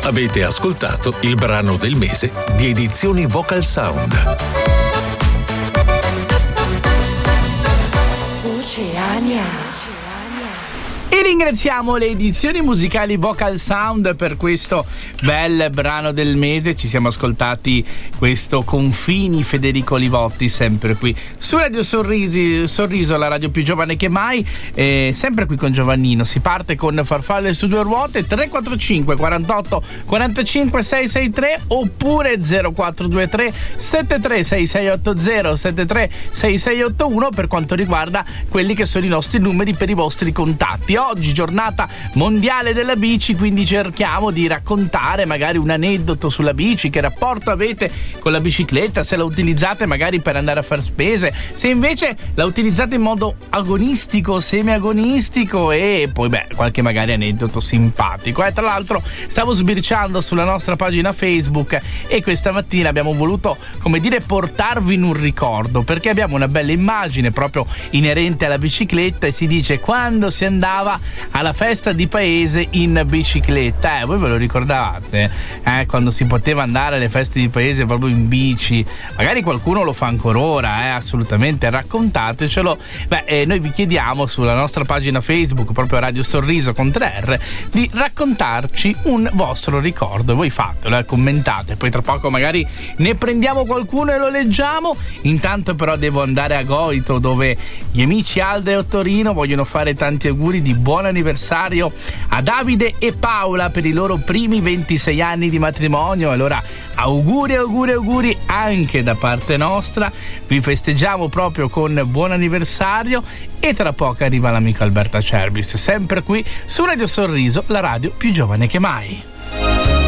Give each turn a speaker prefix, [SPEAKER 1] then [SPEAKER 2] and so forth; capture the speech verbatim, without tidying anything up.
[SPEAKER 1] Avete ascoltato il brano del mese di Edizioni Vocal Sound.
[SPEAKER 2] Oceania.
[SPEAKER 3] E ringraziamo le edizioni musicali Vocal Sound per questo bel brano del mese. Ci siamo ascoltati questo Confini Federico Livotti, sempre qui su Radio Sorrisi, Sorriso, la radio più giovane che mai, eh, sempre qui con Giovannino. Si parte con Farfalle su due ruote, tre quattro cinque quarantotto quarantacinque sei sei tre oppure zero quattro due tre sette tre sei sei otto zero sette tre sei sei otto uno per quanto riguarda quelli che sono i nostri numeri per i vostri contatti. Oggi giornata mondiale della bici, quindi cerchiamo di raccontare magari un aneddoto sulla bici, che rapporto avete con la bicicletta, se la utilizzate magari per andare a far spese, se invece la utilizzate in modo agonistico, semi-agonistico, e poi beh qualche magari aneddoto simpatico. E tra l'altro stavo sbirciando sulla nostra pagina Facebook e questa mattina abbiamo voluto, come dire, portarvi in un ricordo, perché abbiamo una bella immagine proprio inerente alla bicicletta e si dice: quando si andava alla festa di paese in bicicletta. Eh, voi ve lo ricordavate? Eh, quando si poteva andare alle feste di paese proprio in bici? Magari qualcuno lo fa ancora ora, eh, assolutamente, raccontatecelo. Beh, eh, noi vi chiediamo sulla nostra pagina Facebook, proprio Radio Sorriso con tre R, di raccontarci un vostro ricordo. Voi fatelo, eh, commentate, poi tra poco magari ne prendiamo qualcuno e lo leggiamo. Intanto però devo andare a Goito, dove gli amici Alda e Ottorino vogliono fare tanti auguri di buon anniversario a Davide e Paola per i loro primi ventisei anni di matrimonio. Allora auguri, auguri, auguri anche da parte nostra. Vi festeggiamo proprio con buon anniversario e tra poco arriva l'amico Alberta Cerbis, sempre qui su Radio Sorriso, la radio più giovane che mai.